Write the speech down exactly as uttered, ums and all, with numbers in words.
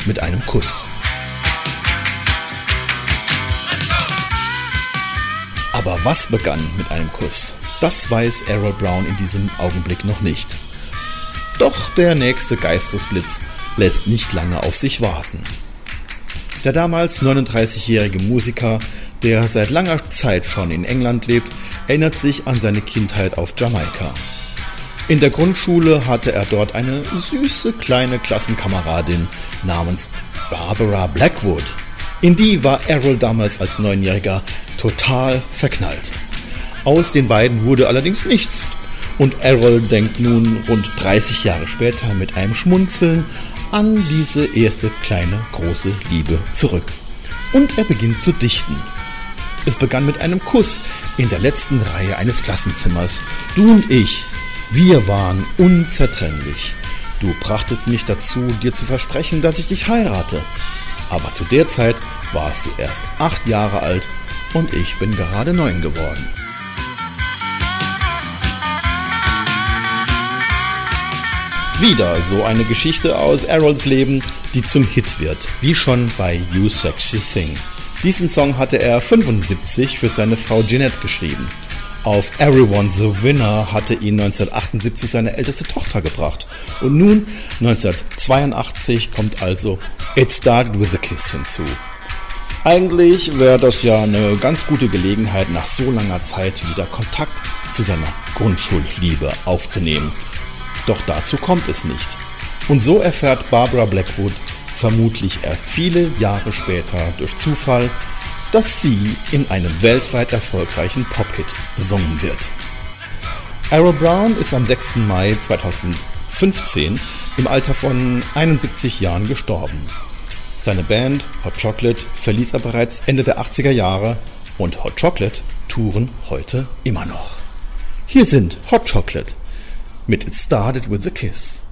mit einem Kuss. Aber was begann mit einem Kuss? Das weiß Errol Brown in diesem Augenblick noch nicht. Doch der nächste Geistesblitz lässt nicht lange auf sich warten. Der damals neununddreißigjährige Musiker, der seit langer Zeit schon in England lebt, erinnert sich an seine Kindheit auf Jamaika. In der Grundschule hatte er dort eine süße kleine Klassenkameradin namens Barbara Blackwood. In die war Errol damals als Neunjähriger total verknallt. Aus den beiden wurde allerdings nichts. Und Errol denkt nun rund dreißig Jahre später mit einem Schmunzeln an diese erste kleine große Liebe zurück. Und er beginnt zu dichten. Es begann mit einem Kuss in der letzten Reihe eines Klassenzimmers. Du und ich, wir waren unzertrennlich. Du brachtest mich dazu, dir zu versprechen, dass ich dich heirate. Aber zu der Zeit warst du erst acht Jahre alt und ich bin gerade neun geworden. Wieder so eine Geschichte aus Errols Leben, die zum Hit wird, wie schon bei You Sexy Thing. Diesen Song hatte er fünfundsiebzig für seine Frau Jeanette geschrieben. Auf Everyone's a Winner hatte ihn neunzehnhundertachtundsiebzig seine älteste Tochter gebracht. Und nun, neunzehnhundertzweiundachtzig, kommt also It Started With a Kiss hinzu. Eigentlich wäre das ja eine ganz gute Gelegenheit, nach so langer Zeit wieder Kontakt zu seiner Grundschulliebe aufzunehmen. Doch dazu kommt es nicht. Und so erfährt Barbara Blackwood vermutlich erst viele Jahre später durch Zufall, dass sie in einem weltweit erfolgreichen Pop-Hit besungen wird. Errol Brown ist am sechsten Mai zweitausendfünfzehn im Alter von einundsiebzig Jahren gestorben. Seine Band Hot Chocolate verließ er bereits Ende der achtziger Jahre und Hot Chocolate touren heute immer noch. Hier sind Hot Chocolate mit It Started With a Kiss.